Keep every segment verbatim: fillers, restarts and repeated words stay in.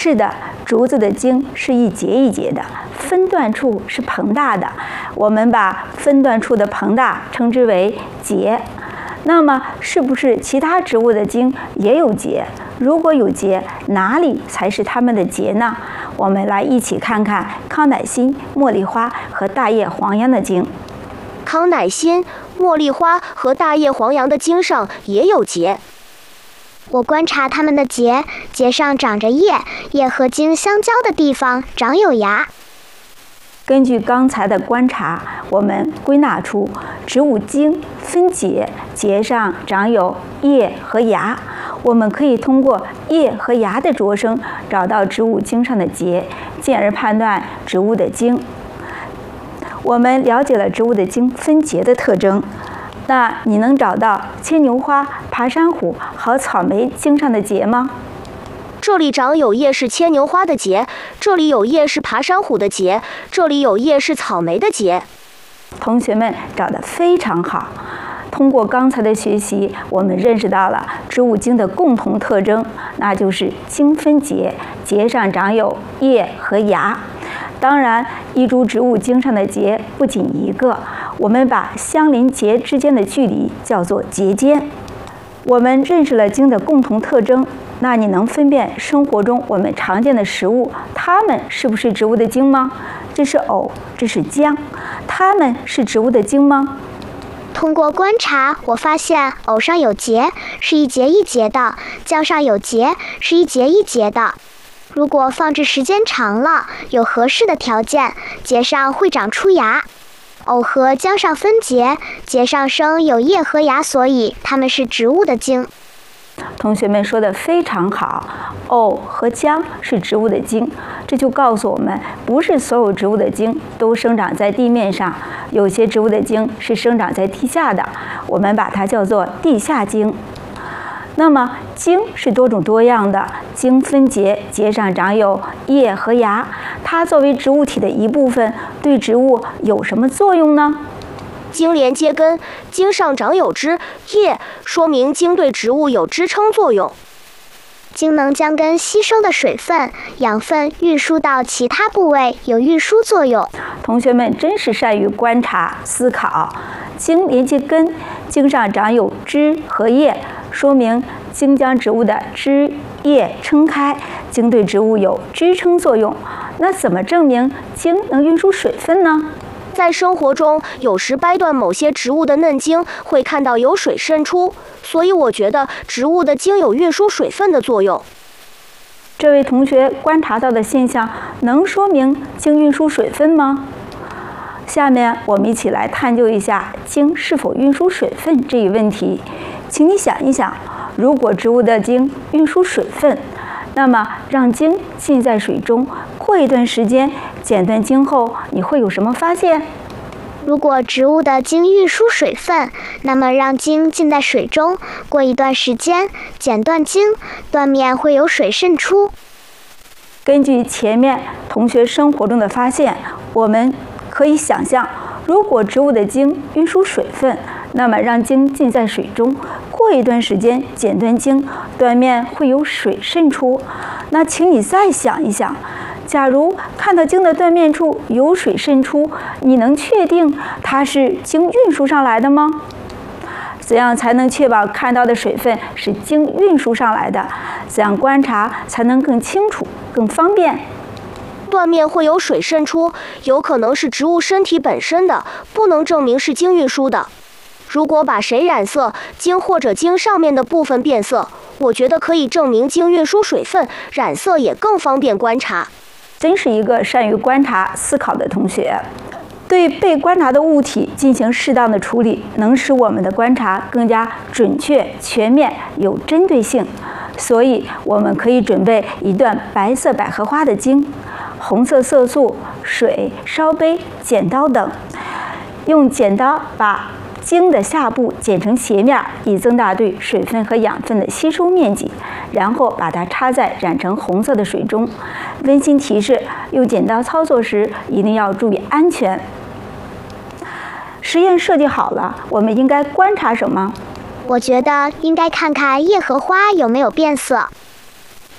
是的，竹子的茎是一节一节的，分段处是膨大的，我们把分段处的膨大称之为节。那么，是不是其他植物的茎也有节？如果有节，哪里才是它们的节呢？我们来一起看看康乃馨、茉莉花和大叶黄杨的茎。 康乃馨、茉莉花和大叶黄杨的茎上也有节。 我观察它们的节，节上长着叶，叶和茎相交的地方长有芽。 根据刚才的观察，我们归纳出植物茎分节，节上长有叶和芽。我们可以通过叶和芽的着声找到植物茎上的节，进而判断植物的茎。我们了解了植物的茎分节的特征，那你能找到牵牛花、爬山虎和草莓茎上的节吗？ 这里长有叶是牵牛花的节，这里有叶是爬山虎的节，这里有叶是草莓的节。 同学们找得非常好。通过刚才的学习，我们认识到了植物茎的共同特征，那就是茎分节，节上长有叶和芽。当然，一株植物茎上的节不仅一个，我们把相邻节之间的距离叫做节间。我们认识了茎的共同特征，那你能分辨生活中我们常见的食物，它们是不是植物的茎吗？这是藕，这是姜，它们是植物的茎吗？ 通过观察，我发现藕上有节，是一节一节的；姜上有节，是一节一节的。如果放置时间长了，有合适的条件，节上会长出芽。藕和姜上分节，节上生有叶和芽，所以它们是植物的茎。 同学们说得非常好，藕和姜是植物的茎，这就告诉我们，不是所有植物的茎都生长在地面上，有些植物的茎是生长在地下的，我们把它叫做地下茎。那么茎是多种多样的，茎分节，节上长有叶和芽，它作为植物体的一部分，对植物有什么作用呢？ 茎连接根，茎上长有枝叶，说明茎对植物有支撑作用。 茎能将根吸收的水分、养分运输到其他部位，有运输作用。 同学们真是善于观察思考。茎连接根，茎上长有枝和叶，说明茎将植物的枝叶撑开，茎对植物有支撑作用。那怎么证明茎能运输水分呢？ 在生活中，有时掰断某些植物的嫩茎，会看到有水渗出，所以我觉得植物的茎有运输水分的作用。 这位同学观察到的现象，能说明茎运输水分吗？下面我们一起来探究一下茎是否运输水分这一问题。请你想一想，如果植物的茎运输水分，那么让茎浸在水中，过一段时间剪断茎后，你会有什么发现？ 如果植物的茎运输水分，那么让茎浸在水中，过一段时间剪断茎，断面会有水渗出。 根据前面同学生活中的发现，我们可以想象，如果植物的茎运输水分，那么让茎浸在水中，过一段时间剪断茎，断面会有水渗出。那请你再想一想，假如看到茎的断面处有水渗出，你能确定它是茎运输上来的吗？怎样才能确保看到的水分是茎运输上来的？怎样观察才能更清楚、更方便？ 断面会有水渗出，有可能是植物身体本身的，不能证明是茎运输的。如果把谁染色，茎或者茎上面的部分变色，我觉得可以证明茎运输水分，染色也更方便观察。 真是一个善于观察、思考的同学。对被观察的物体进行适当的处理，能使我们的观察更加准确、全面、有针对性。所以，我们可以准备一段白色百合花的茎、红色色素、水、烧杯、剪刀等，用剪刀把茎的下部剪成斜面，以增大对水分和养分的吸收面积，然后把它插在染成红色的水中。温馨提示：用剪刀操作时一定要注意安全。实验设计好了，我们应该观察什么？ 我觉得应该看看叶和花有没有变色。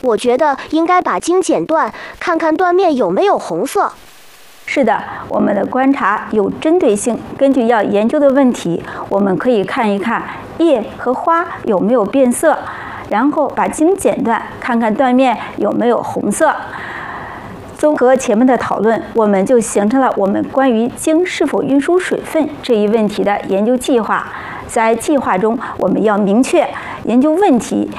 我觉得应该把茎剪断，看看断面有没有红色。 是的，我们的观察有针对性。根据要研究的问题，我们可以看一看叶和花有没有变色，然后把茎剪断，看看断面有没有红色。综合前面的讨论，我们就形成了我们关于茎是否运输水分这一问题的研究计划。在计划中，我们要明确研究问题，